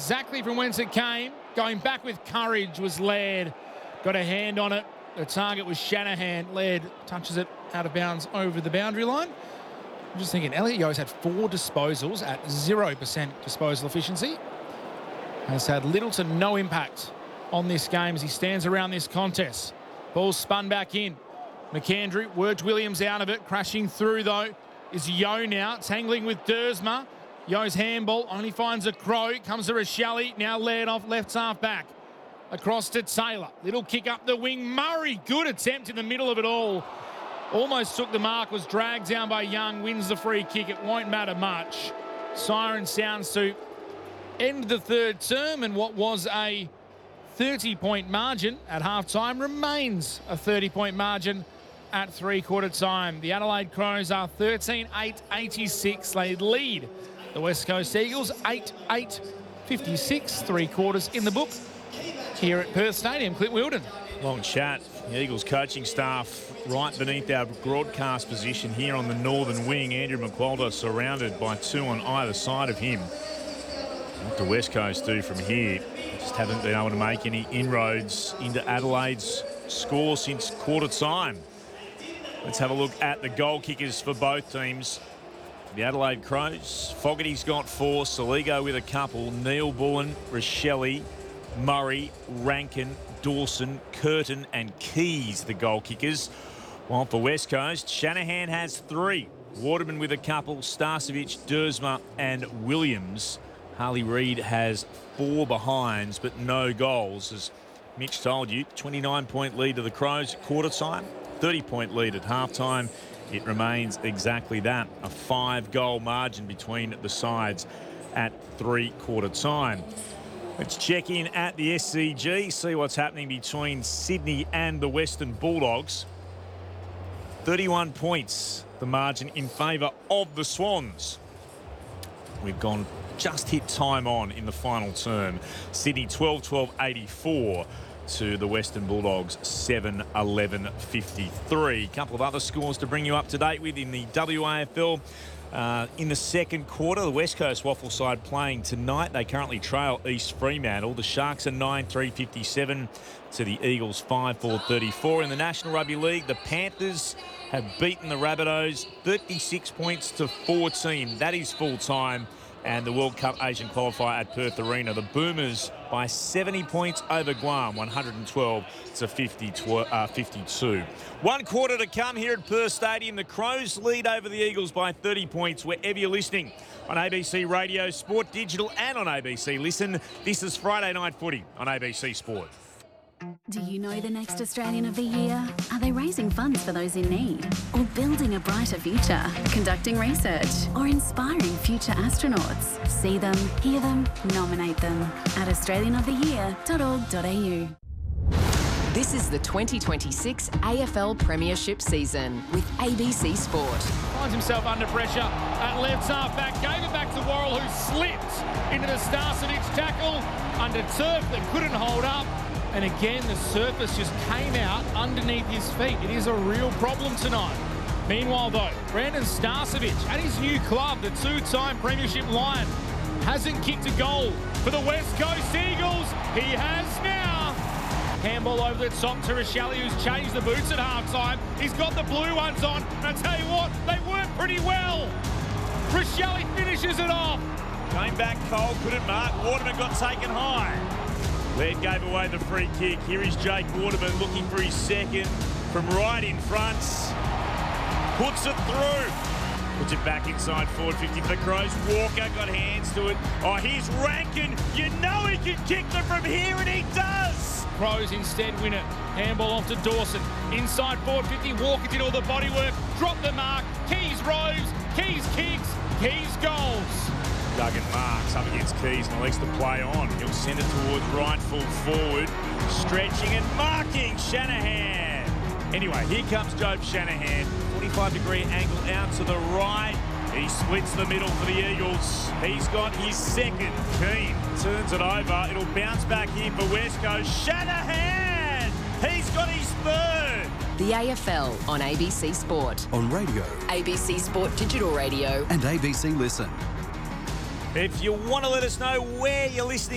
exactly from whence it came. Going back with courage was Laird. Got a hand on it. The target was Shanahan. Laird touches it out of bounds over the boundary line. I'm just thinking, Elliot Yeo's had 4 disposals at 0% disposal efficiency. Has had little to no impact on this game as he stands around this contest. Ball spun back in. McAndrew worked Williams out of it. Crashing through, though, is Yeo now. Tangling with Dersma. Yeo's handball only finds a Crow. Comes to Rachele. Now Laird off left half back. Across to Taylor. Little kick up the wing. Murray, good attempt in the middle of it all. Almost took the mark. Was dragged down by Young. Wins the free kick. It won't matter much. Siren sounds to end the third term, and what was a 30-point margin at half-time remains a 30-point margin at three-quarter time. The Adelaide Crows are 13-8-86. They lead the West Coast Eagles 8-8-56. Three-quarters in the book here at Perth Stadium. Clint Wilden. Long chat. The Eagles coaching staff right beneath our broadcast position here on the northern wing. Andrew McQualter surrounded by 2 on either side of him. What the West Coast do from here? Just haven't been able to make any inroads into Adelaide's score since quarter time. Let's have a look at the goal kickers for both teams. The Adelaide Crows, Fogarty's got 4, Saligo with a couple, Neil Bullen, Rachele, Murray, Rankin, Dawson, Curtin and Keys, the goal kickers. While for West Coast, Shanahan has 3, Waterman with a couple, Starcevic, Dersma and Williams. Harley Reid has 4 behinds, but no goals. As Mitch told you, 29-point lead to the Crows at quarter time, 30-point lead at halftime. It remains exactly that, a 5-goal margin between the sides at three-quarter time. Let's check in at the SCG, see what's happening between Sydney and the Western Bulldogs. 31 points, the margin in favour of the Swans. We've gone just hit time on in the final term. Sydney 12-12-84 to the Western Bulldogs 7-11-53. A couple of other scores to bring you up to date with in the WAFL. In the second quarter, the West Coast Waffle side playing tonight. They currently trail East Fremantle. The Sharks are 9-3-57 to the Eagles 5-4-34. In the National Rugby League, the Panthers have beaten the Rabbitohs 36 points to 14. That is full time. And the World Cup Asian qualifier at Perth Arena. The Boomers by 70 points over Guam, 112-52. 1 quarter to come here at Perth Stadium. The Crows lead over the Eagles by 30 points wherever you're listening on ABC Radio, Sport Digital and on ABC Listen. This is Friday Night Footy on ABC Sport. Do you know the next Australian of the Year? Are they raising funds for those in need? Or building a brighter future? Conducting research? Or inspiring future astronauts? See them, hear them, nominate them at australianoftheyear.org.au. This is the 2026 AFL Premiership season with ABC Sport. Finds himself under pressure at left half back. Gave it back to Worrell, who slipped into the Starcevic tackle under turf that couldn't hold up. And again, the surface just came out underneath his feet. It is a real problem tonight. Meanwhile, though, Brandon Starcevic at his new club, the 2-time Premiership Lion, hasn't kicked a goal for the West Coast Eagles. He has now. Handball over the top to Rachele, who's changed the boots at halftime. He's got the blue ones on. And I tell you what, they work pretty well. Rachele finishes it off. Came back Cole, couldn't mark. Waterman got taken high. Laird gave away the free kick. Here is Jake Waterman looking for his second from right in front. Puts it through. Puts it back inside forward 50 for the Crows. Walker got hands to it. Oh, here's Rankin. You know he can kick them from here, and he does. Crows instead win it. Handball off to Dawson. Inside forward 50. Walker did all the body work. Dropped the mark. Keys roves. Keys kicks. Keys goals. Duggan marks up against Keys and elects to play on. He'll send it towards right full forward. Stretching and marking Shanahan. Anyway, here comes Jobe Shanahan. 45-degree angle out to the right. He splits the middle for the Eagles. He's got his second. Keane turns it over. It'll bounce back here for West Coast. Shanahan! He's got his third. The AFL on ABC Sport. On radio. ABC Sport Digital Radio. And ABC Listen. If you want to let us know where you're listening